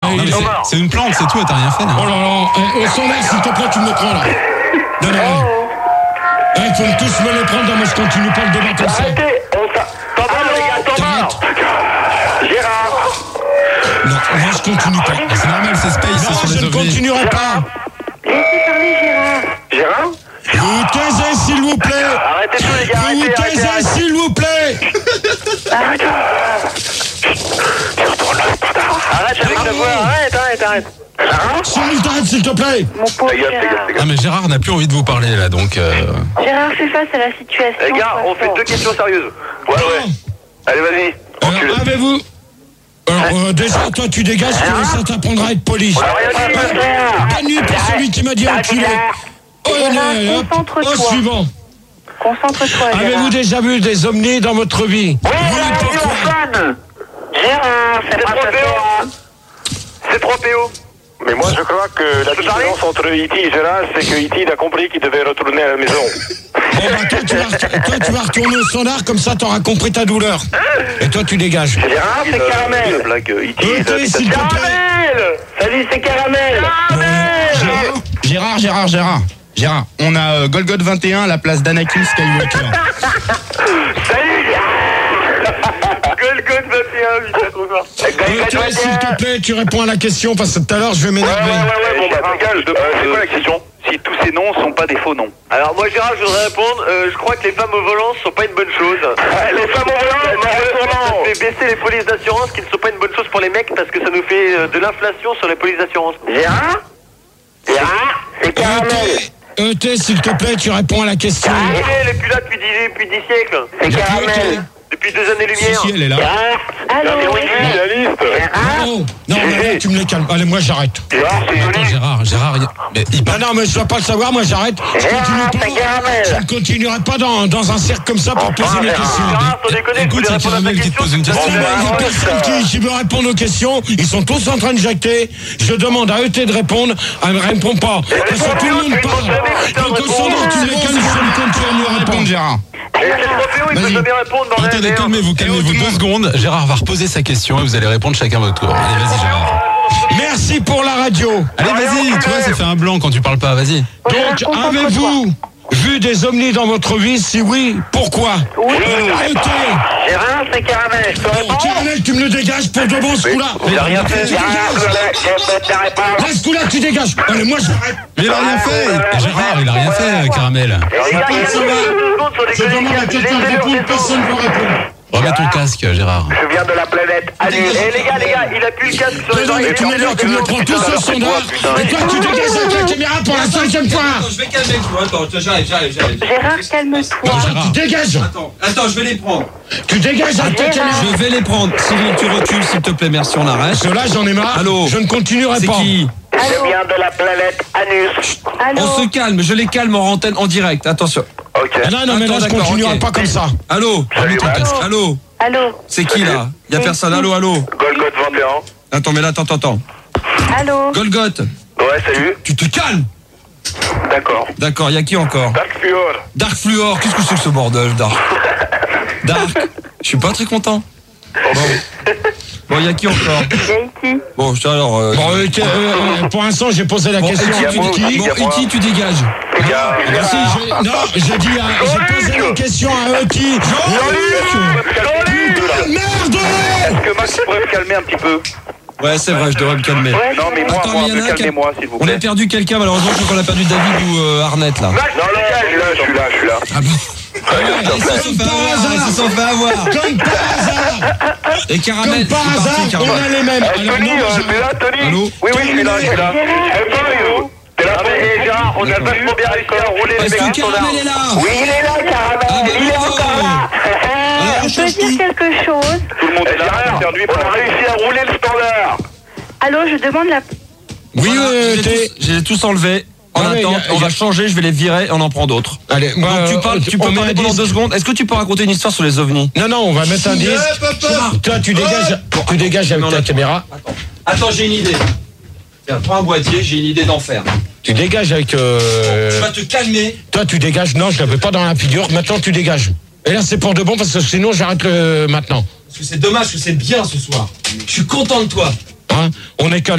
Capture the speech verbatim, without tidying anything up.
Non, mais c'est, c'est une plante, c'est tout, t'as rien fait. Oh là là, eh, au sondage, s'il te plaît, tu me le prends là. Non, non, il eh, faut tous me les prendre, non, mais je continue pas le débat comme ça. Arrêtez, on s'a... T'en vas, les gars, t'en vas. Gérard. Non, moi je continue pas. C'est normal, c'est space, c'est Non, sur les je ne ovnis. continuerai pas. Laissez parler Gérard. Gérard. Vous taisez, s'il vous plaît. Arrêtez tout, les gars, Vous arrêtez, arrêtez, taisez, arrêtez. s'il vous plaît. Arrête. Arrête avec la voix, arrête, arrête, arrête. Gérard. Cyril, t'arrêtes, s'il te plaît. Mon pauvre Gérard. Ah, mais Gérard n'a plus envie de vous parler, là, donc... Euh... Gérard fait face à la situation. Les gars, on fait deux questions sérieuses. Ouais, ouais. Allez, vas-y. Alors, avez-vous... Alors, euh, déjà, toi, tu dégages, ça t'apprendra à être poli. Bonne nuit pour celui qui m'a dit enculé. Oh, Gérard, hop, concentre-toi. au suivant. Concentre-toi, Gérard. Avez-vous déjà vu des ovnis dans votre vie? Oui, pourquoi? Gérard, c'est trois P O. C'est trois P O. Mais moi, je crois que la différence entre E T et Gérard, c'est que E T a compris qu'il devait retourner à la maison. Bon, bah, toi, tu vas, toi, tu vas retourner au standard, comme ça, t'auras compris ta douleur. Et toi, tu dégages. Gérard, c'est Caramel. La blague E T. Écoutez, s'il te plaît. Caramel. Salut, c'est Caramel. Gérard, Gérard, Gérard, Gérard. Gérard, on a euh, Golgoth vingt et un à la place d'Anakin Skywalker. Salut, Gérard. Golgoth vingt et un, putain, trop fort. Écoutez, s'il te plaît, tu réponds à la question, parce que tout à l'heure, je vais Ouais, ouais, m'énerver. ouais, ouais, bon, bah, dégage. Euh, c'est quoi la question? Si tous ces noms sont pas des faux noms. Alors moi Gérard, je voudrais répondre, euh, je crois que les femmes au volant sont pas une bonne chose. Les femmes au volant, Ça non, fait baisser les polices d'assurance qui ne sont pas une bonne chose pour les mecs parce que ça nous fait euh, de l'inflation sur les polices d'assurance. Gérard? Gérard? C'est Caramel. E T, s'il te plaît, tu réponds à la question. Ok, elle est plus là depuis dix, depuis dix siècles. C'est Caramel. Depuis deux années-lumière. Si, si, elle est là. Allô, Oui, la liste. Non, non, mais là, tu me les calmes. Allez, moi, j'arrête. Gérard, c'est Attends, joli. Gérard, Gérard, il... Mais il Ah parle... non, mais je dois pas le savoir, moi, j'arrête. Je Gérard, continue c'est pas. Caramel. Je ne continuerai pas dans, dans un cercle comme ça pour poser mes Gérard. questions. Gérard, sans déconner, je Écoute, voulais c'est répondre à ta Caramel qui te question. pose une Bon, question. ben, il y a ouais, personne ça. qui, qui veut répondre aux questions. Ils sont tous en train de jacter. Je demande à E T de répondre. Elle ne répond pas. Parce que tout le monde parle. Donc, au sondage, tu me les calmes, je ne compte plus lui Réponds, répondre. Gérard. Eh, c'est trop P O, il peut Vas-y. jamais répondre, bordel. Attendez, merde. calmez-vous, calmez-vous deux secondes. Gérard va reposer sa question et vous allez répondre chacun votre tour. Allez, vas-y, Gérard. Merci pour la radio. Allez, vas-y, tu vois, ça fait un blanc quand tu parles pas, vas-y. Donc, avez-vous vu des ovnis dans votre vie? Si oui, pourquoi? Oui. E T. Gérard, c'est Caramel. Je peux Bon, répondre? Caramel, tu me le dégages pour de bon ce coup-là. J'ai rien fait. Tu Gérard, dégages. je la réponse. Là, ce coup-là, tu dégages. Allez, moi, j'arrête. Mais il a rien fait. Gérard, il a rien fait, Caramel. Les gars, il y a pas deux de savoir. secondes sur les Je demande à quelqu'un de répondre, personne ne veut répondre. Remets ton casque, Gérard. Je viens de la planète Eh les gars, les gars, il a plus le casque sur les Non, non, mais oreilles. tu me le tu me le prends tous au sondage. Et toi, tu dégages avec la caméra pour la cinquième fois. Attends, je vais calmer toi. Attends, j'arrive, j'arrive, j'arrive. Gérard, calme-toi. Non, Gérard. Tu dégages. Attends, attends, je vais les prendre. Tu dégages avec ta caméra. Je vais les prendre. Cyril, tu recules, s'il te plaît, merci, on arrête. Parce que là, j'en ai marre. Allô. Je ne continuerai C'est pas. qui? Je viens de la planète Anus. Allô. On se calme, je les calme en antenne, en direct, attention. Ok. Ah non, non, mais là, Attends, je d'accord, continuerai ok. pas comme ça. Allô? Salut, Remets ton ouais. casque. Allô? Allô. C'est qui là? Y a personne, allô, allô? Golgoth vingt et un. Attends, mais là, attends, attends, attends. Allô. Golgoth, Ouais, salut. tu te calmes? D'accord. D'accord, y a qui encore? Dark Fluor. Dark Fluor, qu'est-ce que c'est que ce bordel, Dark? Dark, je suis pas très content. Bon, bon, y a qui encore? Yaiti. Bon, je alors. Euh, Bon, euh, que- euh, pour l'instant, j'ai posé la bon, question. Eti, à tu, moi dé- aussi, bon, à moi. Eti, tu dégages. Les gars, les Ah, si, gars. j'ai- non, j'ai dit, à- j'ai posé la question à E T. Merde! Est-ce que Max pourrait me calmer un petit peu? Ouais, c'est vrai, je devrais me calmer. Ouais, Non, mais moi, Attends, moi, mais y en a un qui a- calmez-moi, s'il vous On a plaît. perdu quelqu'un, malheureusement, je crois qu'on a perdu David ou euh, Arnett là. Non, non, je suis là, je suis là, je suis là. Ah bon? Ouais, Ils se sont fait avoir, ils se sont fait avoir. Comme par hasard! Et Comme Caramel, par c'est hasard, parti, on Caramel. a les mêmes. Eh, Alors, Tony, non, euh, je- t'es là, Tony? Allô? Oui, oui, je suis là, je suis là. Eh, Tony, où? T'es là, Mais eh, Gérard, on a D'accord. vachement bien réussi à rouler les Est-ce mecs que en standard. Caramel est là? Oui, il est là, Ah bah Caramel. Il est bravo. encore là. Alors, on Je peux change dire tout. quelque chose? Tout le monde Eh, est là, Gérard, c'est perdu. on a réussi à rouler le standard. Allô, je demande la... Oui, Voilà, euh, je les ai t'es- tous- je les ai tous enlevés. En Ah ouais, attendant, y a- on y a- va changer, je vais les virer et on en prend d'autres. Allez, moi, Donc tu euh, parles, tu on peux met parler un pendant disque. deux secondes. Est-ce que tu peux raconter une histoire sur les ovnis? Non, non, on va mettre un disque. Toi, tu dégages, tu dégages avec Non, ta non. caméra. Attends, attends, j'ai une idée. Tiens, prends un boîtier, j'ai une idée d'enfer. Tu dégages avec... euh, Tu vas te calmer. Toi, tu dégages. Non, je l'avais pas dans la figure. Maintenant, tu dégages. Et là, c'est pour de bon parce que sinon, j'arrête le maintenant. Parce que c'est dommage que c'est bien ce soir. Je suis content de toi. Hein? On est qu'à